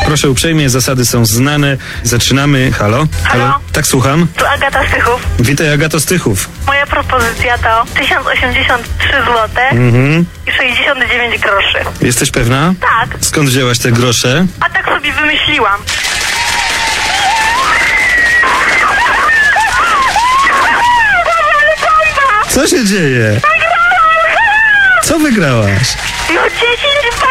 Proszę uprzejmie, zasady są znane. Zaczynamy. Halo? Halo? Tak, słucham. Tu Agata Stychów. Witaj, Agato Stychów. Moja propozycja to 1083 zł i 69 groszy. Jesteś pewna? Tak, Skąd wzięłaś te grosze? a tak sobie wymyśliłam. Co się dzieje? Co wygrałaś? No 10